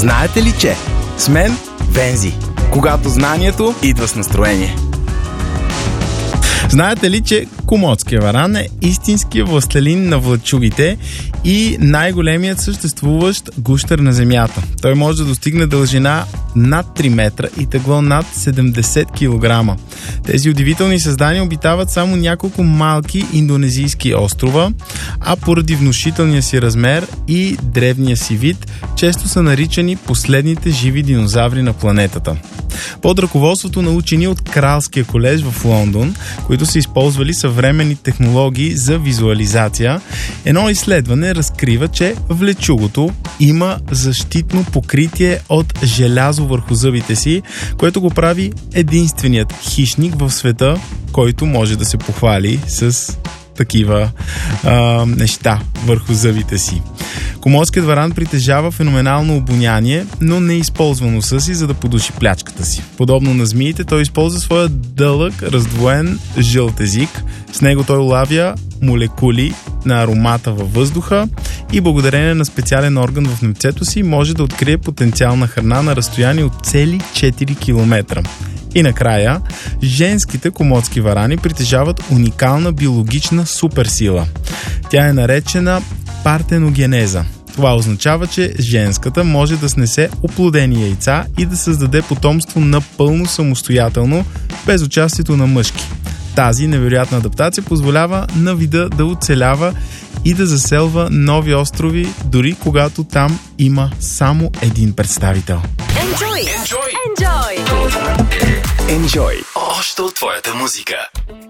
Знаете ли, че с мен Вензи, когато знанието идва с настроение. Знаете ли, че комодския варан е истинския властелин на влачугите и най-големият съществуващ гущер на земята. Той може да достигне дължина над 3 метра и тегло над 70 кг. Тези удивителни създания обитават само няколко малки индонезийски острова, а поради внушителния си размер и древния си вид, често са наричани последните живи динозаври на планетата. Под ръководството на учени от Кралския колеж в Лондон, които са използвали съвременни технологии за визуализация, едно изследване разкрива, че влечугото има защитно покритие от желязо върху зъбите си, което го прави единственият хищник в света, който може да се похвали с такива неща върху зъбите си. Комодският варан притежава феноменално обоняние, но не използва носа си, за да подуши плячката си. Подобно на змиите, той използва своя дълъг, раздвоен жълт език. С него той улавя молекули на аромата във въздуха и благодарение на специален орган в немцето си може да открие потенциална храна на разстояние от цели 4 км. И накрая, женските комодски варани притежават уникална биологична суперсила. Тя е наречена партеногенеза. Това означава, че женската може да снесе оплодени яйца и да създаде потомство напълно самостоятелно, без участието на мъжки. Тази невероятна адаптация позволява на вида да оцелява и да заселва нови острови, дори когато там има само един представител. Enjoy! Още от твоята музика.